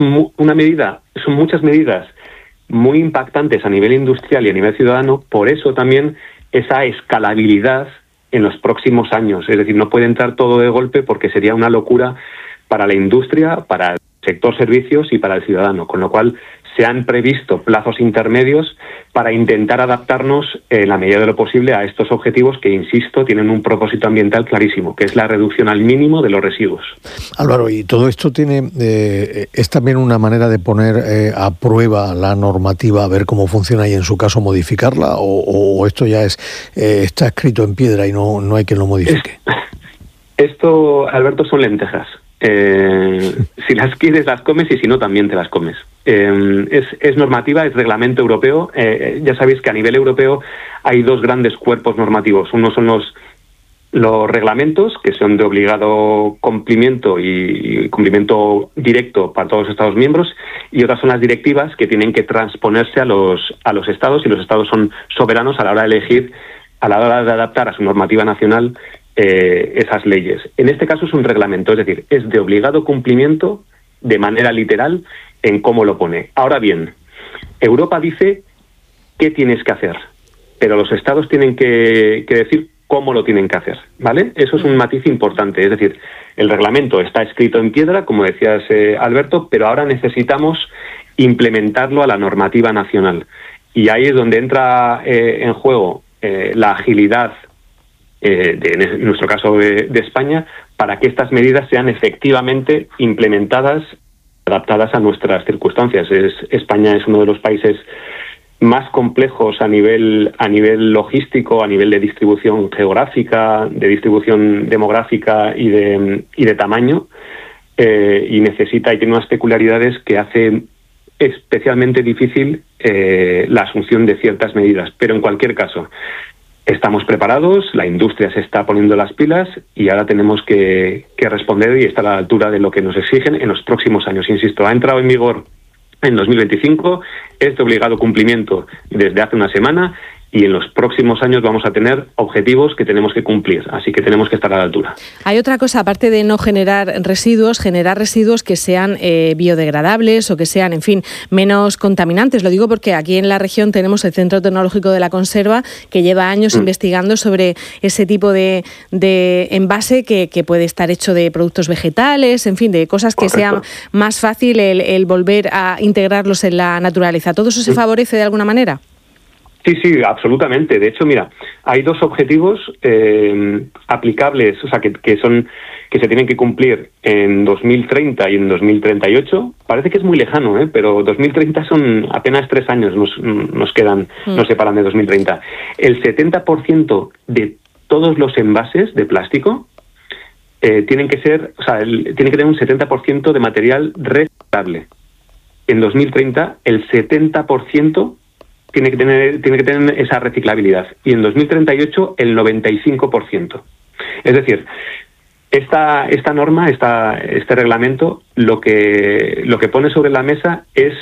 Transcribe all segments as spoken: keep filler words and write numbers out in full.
una medida, son muchas medidas muy impactantes a nivel industrial y a nivel ciudadano, por eso también esa escalabilidad en los próximos años. Es decir, no puede entrar todo de golpe porque sería una locura para la industria, para el sector servicios y para el ciudadano, con lo cual se han previsto plazos intermedios para intentar adaptarnos en la medida de lo posible a estos objetivos que, insisto, tienen un propósito ambiental clarísimo, que es la reducción al mínimo de los residuos. Álvaro, ¿y todo esto tiene eh, es también una manera de poner eh, a prueba la normativa, a ver cómo funciona y en su caso modificarla, o, o esto ya es eh, está escrito en piedra y no, no hay quien lo modifique? Esto, Alberto, son lentejas. Eh, si las quieres las comes y si no también te las comes. Eh, es, es normativa, es reglamento europeo. Eh, ya sabéis que a nivel europeo hay dos grandes cuerpos normativos. Uno son los, los reglamentos, que son de obligado cumplimiento y, y cumplimiento directo para todos los Estados miembros, y otras son las directivas, que tienen que transponerse a los, a los Estados, y los Estados son soberanos a la hora de elegir, a la hora de adaptar a su normativa nacional Eh, esas leyes. En este caso es un reglamento, es decir, es de obligado cumplimiento de manera literal en cómo lo pone. Ahora bien, Europa dice qué tienes que hacer, pero los estados tienen que, que decir cómo lo tienen que hacer, ¿vale? Eso es un matiz importante, es decir, el reglamento está escrito en piedra, como decías, eh, Alberto, pero ahora necesitamos implementarlo a la normativa nacional. Y ahí es donde entra eh, en juego eh, la agilidad Eh, de, en nuestro caso de, de España, para que estas medidas sean efectivamente implementadas, adaptadas a nuestras circunstancias. Es, España es uno de los países más complejos a nivel a nivel logístico, a nivel de distribución geográfica, de distribución demográfica y de, y de tamaño, eh, y necesita y tiene unas peculiaridades que hacen especialmente difícil eh, la asunción de ciertas medidas. Pero en cualquier caso, estamos preparados, la industria se está poniendo las pilas y ahora tenemos que, que responder y estar a la altura de lo que nos exigen en los próximos años. Insisto, ha entrado en vigor en dos mil veinticinco, es de obligado cumplimiento desde hace una semana, y en los próximos años vamos a tener objetivos que tenemos que cumplir, así que tenemos que estar a la altura. Hay otra cosa, aparte de no generar residuos, generar residuos que sean eh, biodegradables o que sean, en fin, menos contaminantes. Lo digo porque aquí en la región tenemos el Centro Tecnológico de la Conserva, que lleva años mm. investigando sobre ese tipo de, de envase que, que puede estar hecho de productos vegetales, en fin, de cosas que Correcto. Sea más fácil el, el volver a integrarlos en la naturaleza. ¿Todo eso se mm. favorece de alguna manera? Sí, sí, absolutamente. De hecho, mira, hay dos objetivos eh, aplicables, o sea, que, que son que se tienen que cumplir en dos mil treinta y en dos mil treinta y ocho. Parece que es muy lejano, ¿eh? Pero dos mil treinta son apenas tres años, nos, nos quedan, mm. nos separan de dos mil treinta. El setenta por ciento de todos los envases de plástico eh, tienen que ser, o sea, el, tienen que tener un setenta por ciento de material reciclable. En dos mil treinta, el setenta por ciento tiene que tener tiene que tener esa reciclabilidad, y en dos mil treinta y ocho el noventa y cinco por ciento. Es decir, esta esta norma, esta este reglamento lo que lo que pone sobre la mesa es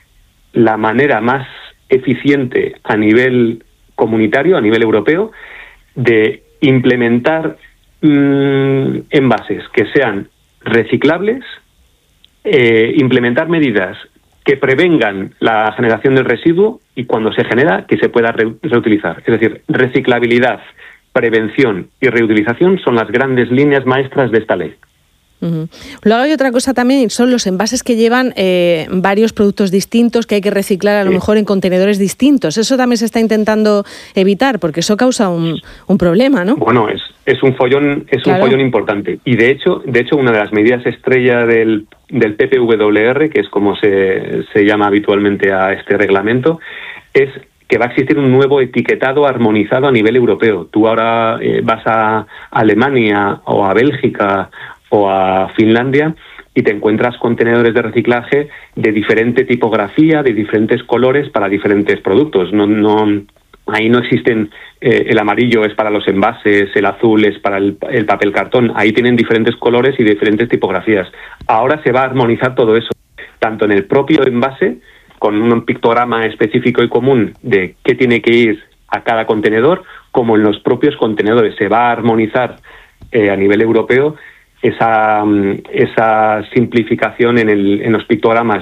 la manera más eficiente a nivel comunitario, a nivel europeo, de implementar mmm, envases que sean reciclables, eh, implementar medidas que prevengan la generación del residuo y, cuando se genera, que se pueda re- reutilizar. Es decir, reciclabilidad, prevención y reutilización son las grandes líneas maestras de esta ley. Uh-huh. Luego hay otra cosa también, son los envases que llevan eh, varios productos distintos que hay que reciclar a lo sí. mejor en contenedores distintos. Eso también se está intentando evitar, porque eso causa un, un problema, ¿no? Bueno, es, es un follón, es claro. un follón importante. Y de hecho, de hecho, una de las medidas estrella del del P P W R, que es como se, se llama habitualmente a este reglamento, es que va a existir un nuevo etiquetado armonizado a nivel europeo. Tú ahora eh, vas a Alemania o a Bélgica o a Finlandia y te encuentras contenedores de reciclaje de diferente tipografía, de diferentes colores para diferentes productos. No, no, ahí no existen, eh, el amarillo es para los envases, el azul es para el, el papel cartón. Ahí tienen diferentes colores y diferentes tipografías. Ahora se va a armonizar todo eso, tanto en el propio envase, con un pictograma específico y común de qué tiene que ir a cada contenedor, como en los propios contenedores. Se va a armonizar eh, a nivel europeo esa, esa simplificación en, el, en los pictogramas